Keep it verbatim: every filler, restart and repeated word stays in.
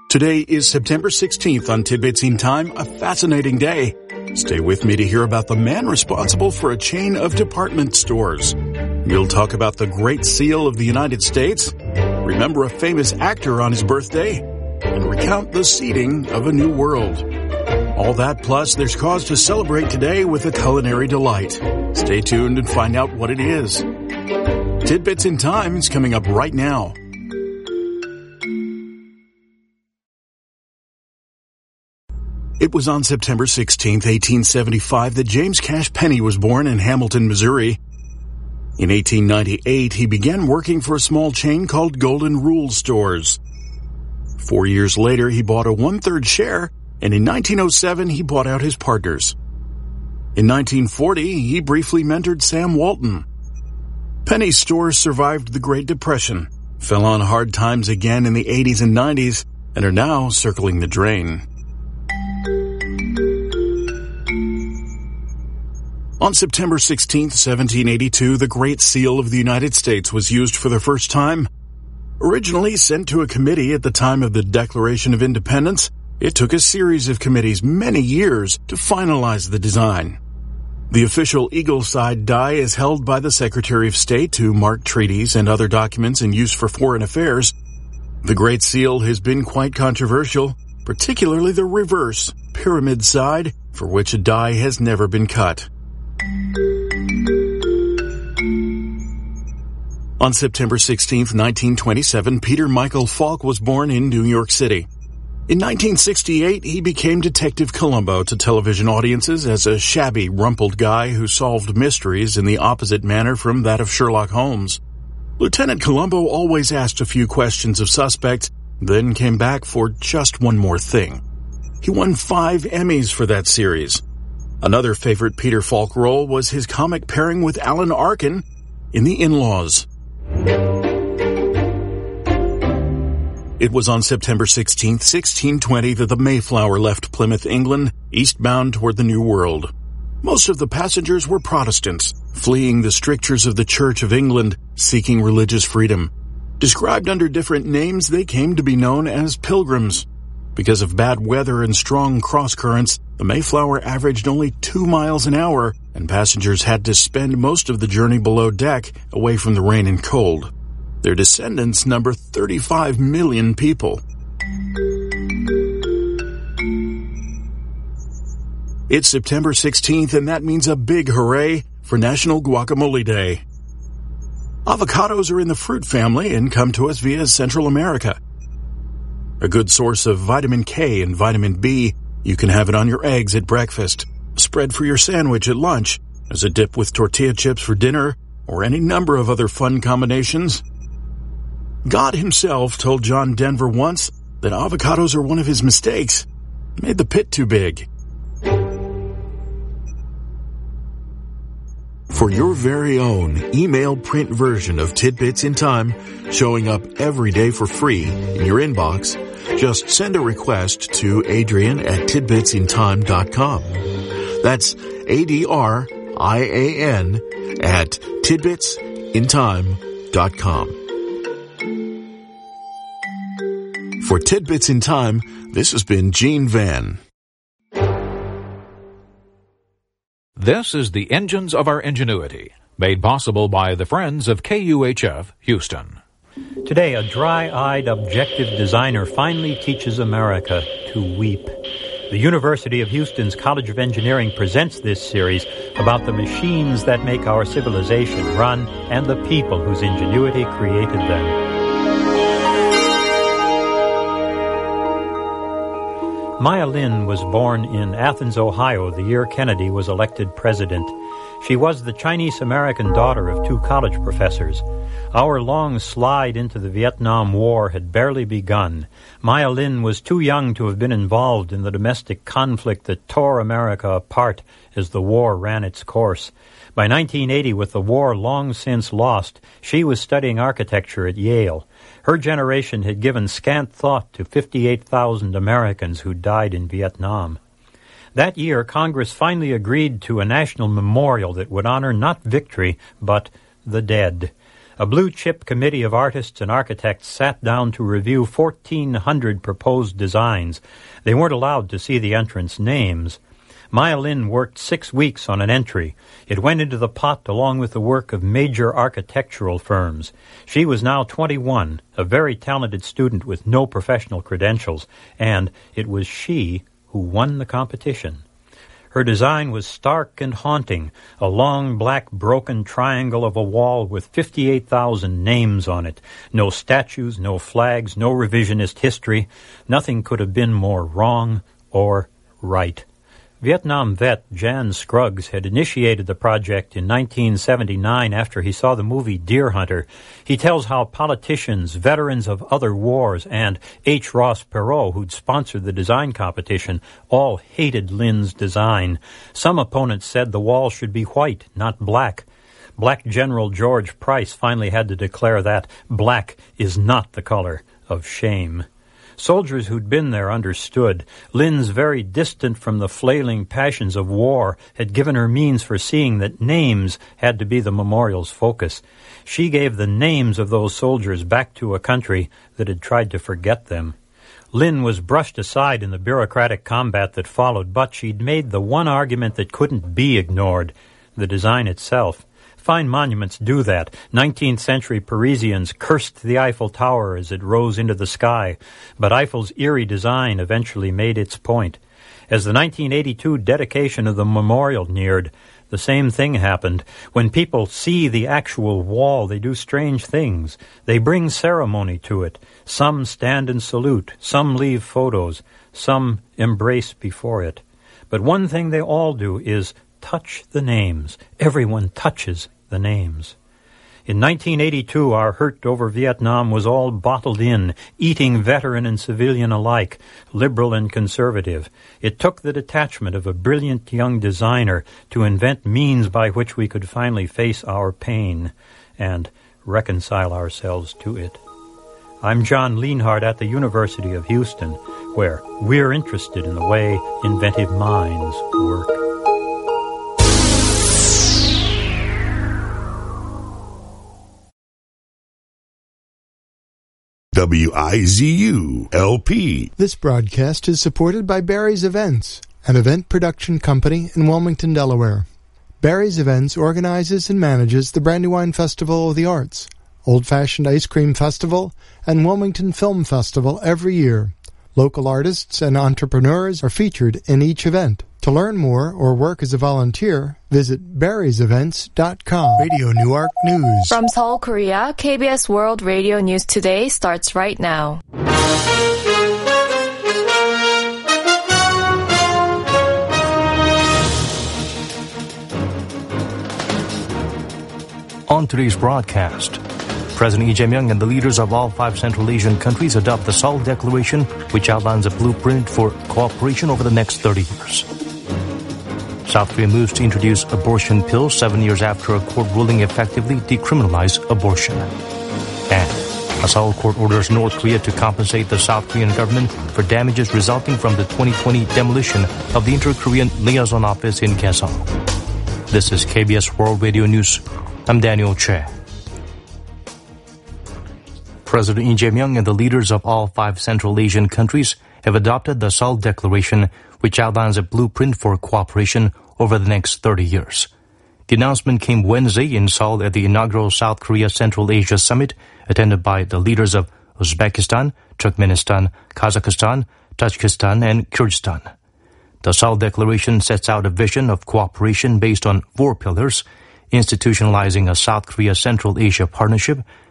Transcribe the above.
Today is September sixteenth on Tidbits in Time, a fascinating day. Stay with me to hear about the man responsible for a chain of department stores. We'll talk about the Great Seal of the United States, remember a famous actor on his birthday, and recount the seeding of a new world. All that plus there's cause to celebrate today with a culinary delight. Stay tuned and find out what it is. Tidbits in Time is coming up right now. It was on September sixteenth, eighteen seventy-five, that James Cash Penney was born in Hamilton, Missouri. In eighteen ninety-eight, he began working for a small chain called Golden Rule Stores. Four years later, he bought a one-third share, and in nineteen oh seven, he bought out his partners. In nineteen forty, he briefly mentored Sam Walton. Penney's stores survived the Great Depression, fell on hard times again in the eighties and nineties, and are now circling the drain. On September sixteenth, seventeen eighty-two, the Great Seal of the United States was used for the first time. Originally sent to a committee at the time of the Declaration of Independence, it took a series of committees many years to finalize the design. The official eagle side die is held by the Secretary of State to mark treaties and other documents in use for foreign affairs. The Great Seal has been quite controversial, particularly the reverse, pyramid side, for which a die has never been cut. On September sixteenth, nineteen twenty-seven, Peter Michael Falk was born in New York City. In nineteen sixty-eight, he became Detective Columbo to television audiences as a shabby, rumpled guy who solved mysteries in the opposite manner from that of Sherlock Holmes. Lieutenant Columbo always asked a few questions of suspects, then came back for just one more thing. He won five Emmys for that series. Another favorite Peter Falk role was his comic pairing with Alan Arkin in The In-Laws. It was on September sixteenth, sixteen twenty, that the Mayflower left Plymouth, England, eastbound toward the New World. Most of the passengers were Protestants, fleeing the strictures of the Church of England, seeking religious freedom. Described under different names, they came to be known as pilgrims. Because of bad weather and strong cross-currents, the Mayflower averaged only two miles an hour, and passengers had to spend most of the journey below deck, away from the rain and cold. Their descendants number thirty-five million people. It's September sixteenth, and that means a big hooray for National Guacamole Day. Avocados are in the fruit family and come to us via Central America. A good source of vitamin K and vitamin B, you can have it on your eggs at breakfast, spread for your sandwich at lunch, as a dip with tortilla chips for dinner, or any number of other fun combinations. God himself told John Denver once that avocados are one of his mistakes. Made the pit too big. For your very own email print version of Tidbits in Time, showing up every day for free in your inbox, just send a request to Adrian at tidbits in time dot com. That's A D R I A N at tidbits in time dot com. For Tidbits in Time, this has been Gene Van. This is the Engines of Our Ingenuity, made possible by the Friends of K U H F, Houston. Today, a dry-eyed, objective designer finally teaches America to weep. The University of Houston's College of Engineering presents this series about the machines that make our civilization run and the people whose ingenuity created them. Maya Lin was born in Athens, Ohio, the year Kennedy was elected president. She was the Chinese-American daughter of two college professors. Our long slide into the Vietnam War had barely begun. Maya Lin was too young to have been involved in the domestic conflict that tore America apart as the war ran its course. By nineteen eighty, with the war long since lost, she was studying architecture at Yale. Her generation had given scant thought to fifty-eight thousand Americans who died in Vietnam. That year, Congress finally agreed to a national memorial that would honor not victory, but the dead. A blue-chip committee of artists and architects sat down to review fourteen hundred proposed designs. They weren't allowed to see the entrants' names. Maya Lin worked six weeks on an entry. It went into the pot along with the work of major architectural firms. She was now twenty-one, a very talented student with no professional credentials, and it was she who won the competition. Her design was stark and haunting, a long black broken triangle of a wall with fifty-eight thousand names on it. No statues, no flags, no revisionist history. Nothing could have been more wrong or right. Vietnam vet Jan Scruggs had initiated the project in nineteen seventy-nine after he saw the movie Deer Hunter. He tells how politicians, veterans of other wars, and H. Ross Perot, who'd sponsored the design competition, all hated Lin's design. Some opponents said the wall should be white, not black. Black General George Price finally had to declare that black is not the color of shame. Soldiers who'd been there understood. Lin's very distant from the flailing passions of war had given her means for seeing that names had to be the memorial's focus. She gave the names of those soldiers back to a country that had tried to forget them. Lin was brushed aside in the bureaucratic combat that followed, but she'd made the one argument that couldn't be ignored, the design itself. Fine monuments do that. Nineteenth century Parisians cursed the Eiffel Tower as it rose into the sky, but Eiffel's eerie design eventually made its point. As the nineteen eighty-two dedication of the memorial neared, the same thing happened. When people see the actual wall, they do strange things. They bring ceremony to it. Some stand and salute. Some leave photos. Some embrace before it. But one thing they all do is touch the names. Everyone touches the names. In nineteen eighty-two, our hurt over Vietnam was all bottled in, eating veteran and civilian alike, liberal and conservative. It took the detachment of a brilliant young designer to invent means by which we could finally face our pain and reconcile ourselves to it. I'm John Lienhardt at the University of Houston, where we're interested in the way inventive minds work. W I Z U L P. This broadcast is supported by Barry's Events, an event production company in Wilmington, Delaware. Barry's Events organizes and manages the Brandywine Festival of the Arts, Old-Fashioned Ice Cream Festival, and Wilmington Film Festival every year. Local artists and entrepreneurs are featured in each event. To learn more or work as a volunteer, visit barrys events dot com. Radio Newark News. From Seoul, Korea, K B S World Radio News Today starts right now. On today's broadcast, President Lee Jae-myung and the leaders of all five Central Asian countries adopt the Seoul Declaration, which outlines a blueprint for cooperation over the next thirty years. South Korea moves to introduce abortion pills seven years after a court ruling effectively decriminalized abortion. And a Seoul court orders North Korea to compensate the South Korean government for damages resulting from the twenty twenty demolition of the Inter-Korean Liaison Office in Kaesong. This is K B S World Radio News. I'm Daniel Che. President Lee Jae-myung and the leaders of all five Central Asian countries have adopted the Seoul Declaration, which outlines a blueprint for cooperation over the next thirty years. The announcement came Wednesday in Seoul at the inaugural South Korea Central Asia Summit, attended by the leaders of Uzbekistan, Turkmenistan, Kazakhstan, Tajikistan, and Kyrgyzstan. The Seoul Declaration sets out a vision of cooperation based on four pillars: institutionalizing a South Korea Central Asia partnership,